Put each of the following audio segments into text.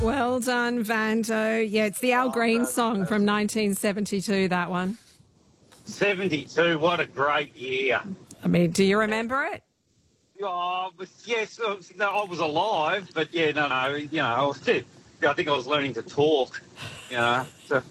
Well done, Vando. Yeah, it's the Al Green song from 1972, that one. 72, what a great year. I mean, do you remember it? Oh, yes, no, I was alive, but yeah, no, I was still, I think I was learning to talk, So,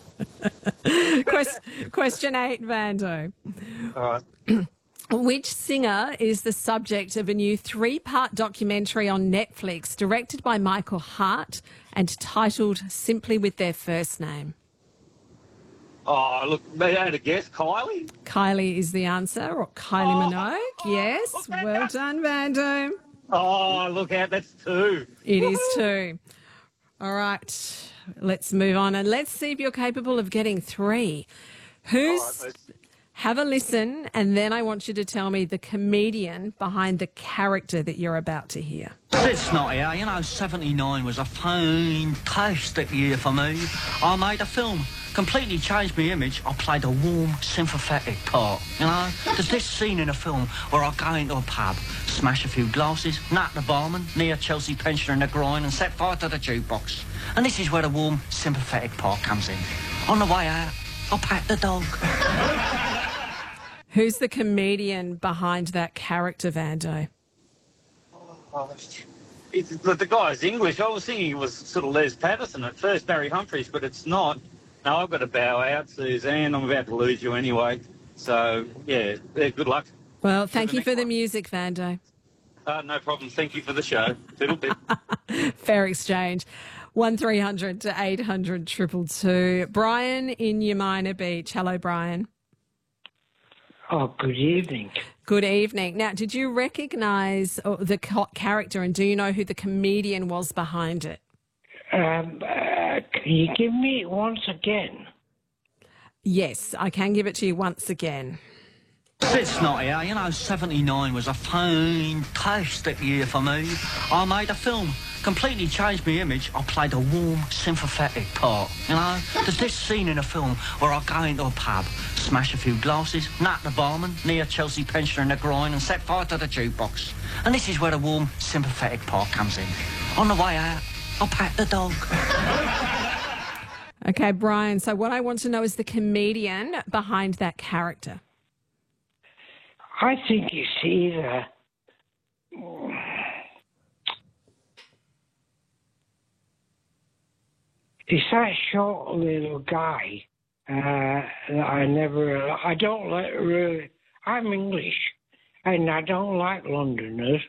Question 8, Vando. all right. Which singer is the subject of a new 3-part documentary on Netflix directed by Michael Hart and titled simply with their first name? Oh, look, I had a guess, Kylie? Kylie is the answer, or Kylie Minogue. Yes, well done, Vando. Oh, look out, that's 2. It is 2. All right, let's move on and let's see if you're capable of getting 3. Have a listen, and then I want you to tell me the comedian behind the character that you're about to hear. It's not here. 79 was a fantastic year for me. I made a film, completely changed my image. I played a warm, sympathetic part, There's this scene in a film where I go into a pub, smash a few glasses, nut the barman, near Chelsea pensioner in the groin and set fire to the jukebox. And this is where the warm, sympathetic part comes in. On the way out, I'll pat the dog. Who's the comedian behind that character, Vando? The guy's English. I was thinking it was sort of Les Patterson at first, Barry Humphries, but it's not. No, I've got to bow out, Suzanne. I'm about to lose you anyway. So, yeah, good luck. Well, thank you for the music, Vando. No problem. Thank you for the show. Fiddle bit. Fair exchange. 1300 to 800 222. Brian in Umina Beach. Hello, Brian. Oh, good evening. Good evening. Now, did you recognise the character, and do you know who the comedian was behind it? Can you give me it once again? Yes, I can give it to you once again. It's not here. 79 was a fantastic year for me. I made a film, completely changed my image. I played a warm, sympathetic part, There's this scene in a film where I go into a pub, smash a few glasses, nut the barman, near Chelsea pensioner in the groin and set fire to the jukebox. And this is where the warm, sympathetic part comes in. On the way out, I'll pat the dog. Okay, Brian, so what I want to know is the comedian behind that character. I think it's either... It's that short little guy that I don't like really... I'm English, and I don't like Londoners.